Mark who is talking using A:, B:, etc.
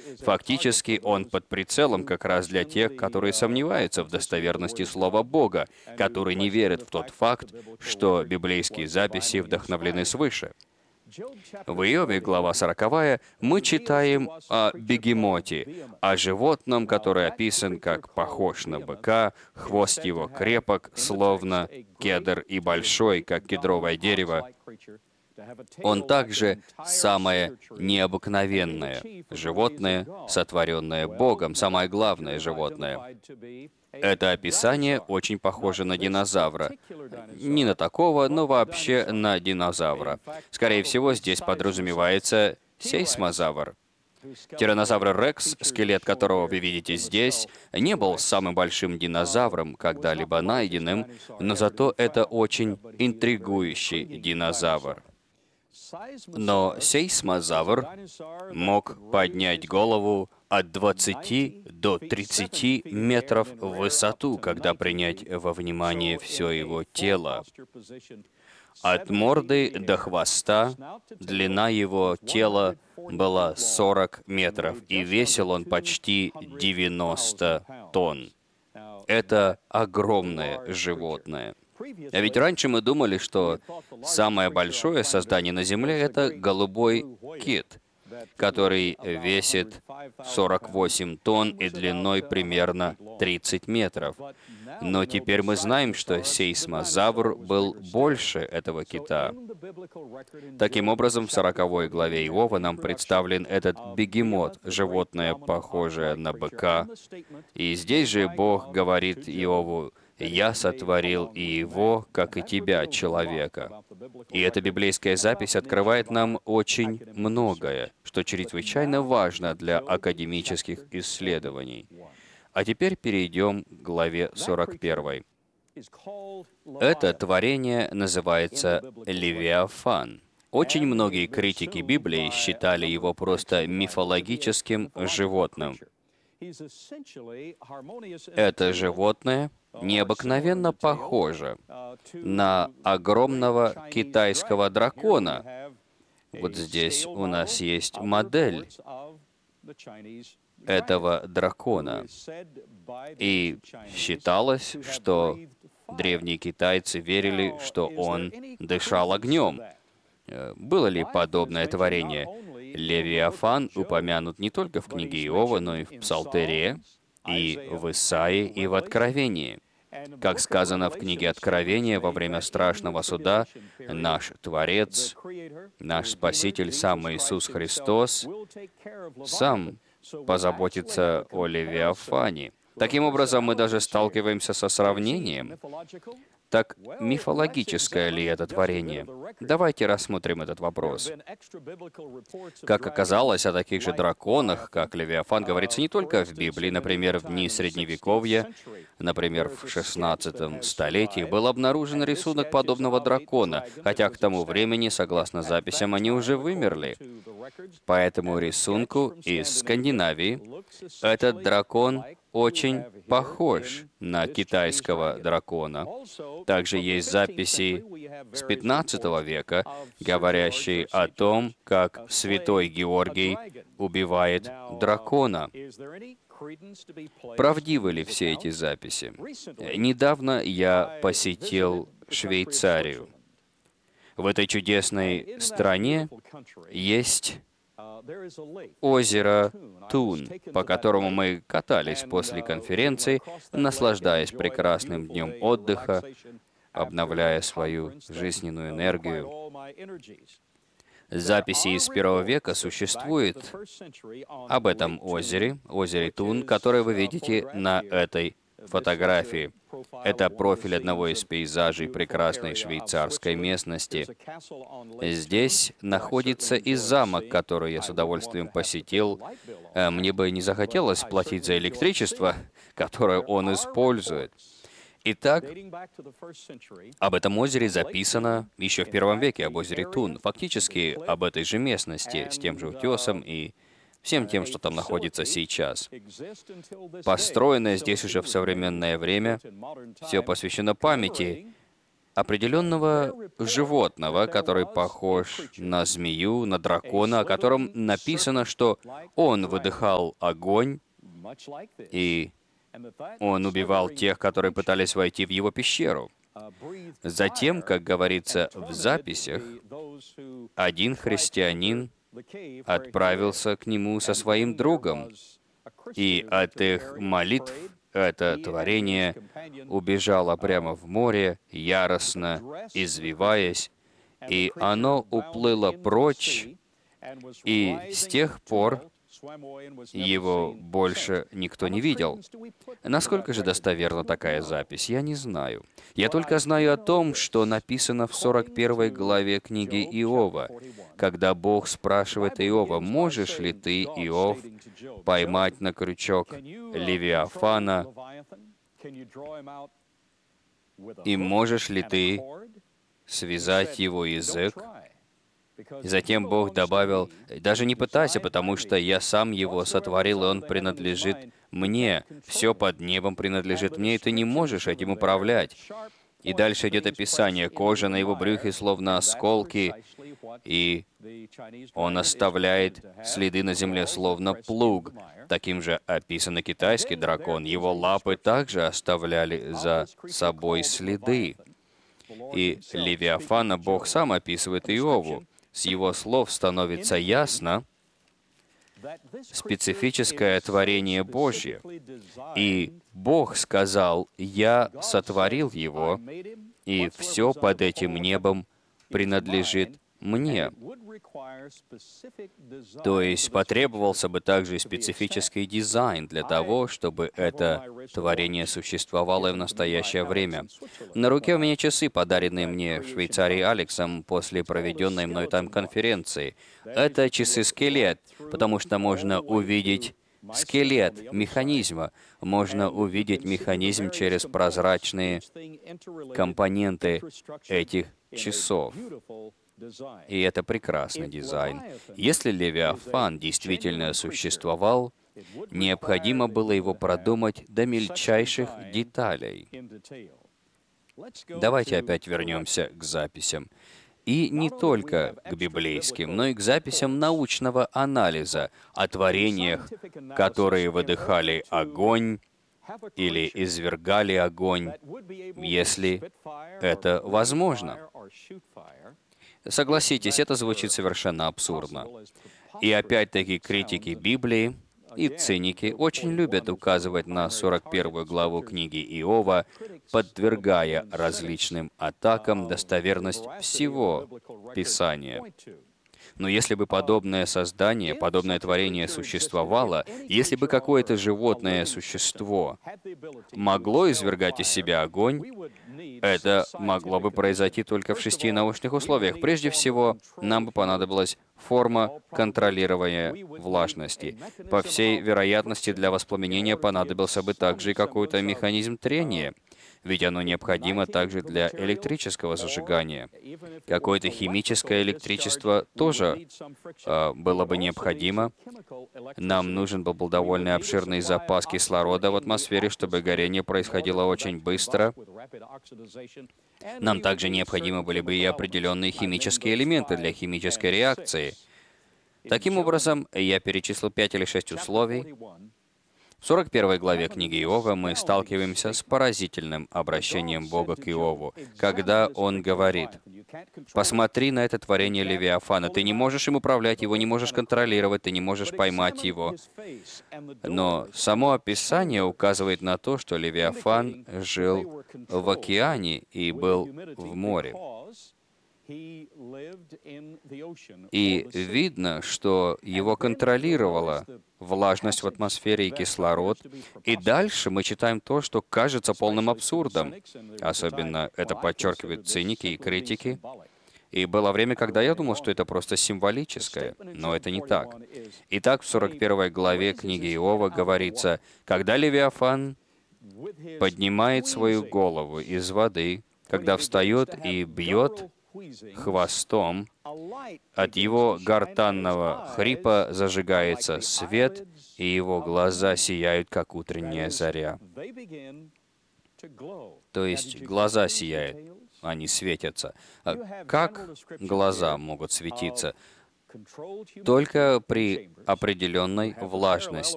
A: Фактически, он под прицелом как раз для тех, которые сомневаются в достоверности Слова Бога, которые не верят в тот факт, что библейские записи вдохновлены свыше. В Иове, глава 40, мы читаем о бегемоте, о животном, который описан как похож на быка, хвост его крепок, словно кедр, и большой, как кедровое дерево. Он также самое необыкновенное животное, сотворенное Богом, самое главное животное. Это описание очень похоже на динозавра. Не на такого, но вообще на динозавра. Скорее всего, здесь подразумевается сейсмозавр. Тираннозавр Рекс, скелет которого вы видите здесь, не был самым большим динозавром, когда-либо найденным, но зато это очень интригующий динозавр. Но сейсмозавр мог поднять голову от 20 до 30 метров в высоту, когда принять во внимание все его тело. От морды до хвоста длина его тела была 40 метров, и весил он почти 90 тонн. Это огромное животное. А ведь раньше мы думали, что самое большое создание на Земле — это голубой кит, который весит 48 тонн и длиной примерно 30 метров. Но теперь мы знаем, что сейсмозавр был больше этого кита. Таким образом, в 40 главе Иова нам представлен этот бегемот, животное, похожее на быка. И здесь же Бог говорит Иову: «Я сотворил и его, как и тебя, человека». И эта библейская запись открывает нам очень многое, что чрезвычайно важно для академических исследований. А теперь перейдем к главе 41. Это творение называется Левиафан. Очень многие критики Библии считали его просто мифологическим животным. Это животное необыкновенно похоже на огромного китайского дракона. Вот здесь у нас есть модель этого дракона. И считалось, что древние китайцы верили, что он дышал огнем. Было ли подобное творение? Левиафан упомянут не только в книге Иова, но и в Псалтере, и в Исаии, и в Откровении. Как сказано в книге Откровения, во время страшного суда наш Творец, наш Спаситель, сам Иисус Христос, сам позаботится о Левиафане. Таким образом, мы даже сталкиваемся со сравнением. Так мифологическое ли это творение? Давайте рассмотрим этот вопрос. Как оказалось, о таких же драконах, как Левиафан, говорится не только в Библии. Например, в дни Средневековья, например, в 16 столетии, был обнаружен рисунок подобного дракона, хотя к тому времени, согласно записям, они уже вымерли. По этому рисунку из Скандинавии этот дракон очень похож на китайского дракона. Также есть записи с 15 века, говорящие о том, как святой Георгий убивает дракона. Правдивы ли все эти записи? Недавно я посетил Швейцарию. В этой чудесной стране есть озеро Тун, по которому мы катались после конференции, наслаждаясь прекрасным днем отдыха, обновляя свою жизненную энергию. Записи из 1 века существуют об этом озере Тун, которое вы видите на этой фотографии. Это профиль одного из пейзажей прекрасной швейцарской местности. Здесь находится и замок, который я с удовольствием посетил. Мне бы не захотелось платить за электричество, которое он использует. Итак, об этом озере записано еще в 1 веке, об озере Тун. Фактически об этой же местности, с тем же утесом и всем тем, что там находится сейчас. Построенное здесь уже в современное время, все посвящено памяти определенного животного, который похож на змею, на дракона, о котором написано, что он выдыхал огонь, и он убивал тех, которые пытались войти в его пещеру. Затем, как говорится в записях, один христианин отправился к нему со своим другом, и от их молитв это творение убежало прямо в море, яростно извиваясь, и оно уплыло прочь, и с тех пор его больше никто не видел. Насколько же достоверна такая запись, я не знаю. Я только знаю о том, что написано в 41 главе книги Иова, когда Бог спрашивает Иова: «Можешь ли ты, Иов, поймать на крючок Левиафана, и можешь ли ты связать его язык?» И затем Бог добавил: «Даже не пытайся, потому что я сам его сотворил, и он принадлежит мне. Все под небом принадлежит мне, и ты не можешь этим управлять». И дальше идет описание: кожа на его брюхе словно осколки, и он оставляет следы на земле словно плуг. Таким же описан и китайский дракон. Его лапы также оставляли за собой следы. И Левиафана Бог сам описывает Иову. С его слов становится ясно специфическое творение Божье. И Бог сказал: «Я сотворил его, и все под этим небом принадлежит мне». То есть потребовался бы также и специфический дизайн для того, чтобы это творение существовало и в настоящее время. На руке у меня часы, подаренные мне в Швейцарии Алексом после проведенной мной там конференции. Это часы-скелет, потому что можно увидеть скелет механизма. Можно увидеть механизм через прозрачные компоненты этих часов. И это прекрасный дизайн. Если Левиафан действительно существовал, необходимо было его продумать до мельчайших деталей. Давайте опять вернемся к записям. И не только к библейским, но и к записям научного анализа о творениях, которые выдыхали огонь или извергали огонь, если это возможно. Согласитесь, это звучит совершенно абсурдно. И опять-таки критики Библии и циники очень любят указывать на 41 главу книги Иова, подвергая различным атакам достоверность всего Писания. Но если бы подобное создание, подобное творение существовало, если бы какое-то животное существо могло извергать из себя огонь, это могло бы произойти только в 6 научных условиях. Прежде всего, нам бы понадобилась форма контролирования влажности. По всей вероятности, для воспламенения понадобился бы также и какой-то механизм трения, ведь оно необходимо также для электрического зажигания. Какое-то химическое электричество тоже было бы необходимо. Нам нужен был довольно обширный запас кислорода в атмосфере, чтобы горение происходило очень быстро. Нам также необходимы были бы и определенные химические элементы для химической реакции. Таким образом, я перечислил 5 или 6 условий. В 41 главе книги Иова мы сталкиваемся с поразительным обращением Бога к Иову, когда Он говорит: «Посмотри на это творение Левиафана. Ты не можешь им управлять, его не можешь контролировать, ты не можешь поймать его». Но само описание указывает на то, что Левиафан жил в океане и был в море. И видно, что его контролировала влажность в атмосфере и кислород. И дальше мы читаем то, что кажется полным абсурдом. Особенно это подчеркивают циники и критики. И было время, когда я думал, что это просто символическое, но это не так. Итак, в 41 главе книги Иова говорится: «Когда Левиафан поднимает свою голову из воды, когда встает и бьет хвостом, от его гортанного хрипа зажигается свет, и его глаза сияют, как утренняя заря». То есть глаза сияют. они светятся. Как глаза могут светиться? Только при определенной влажности.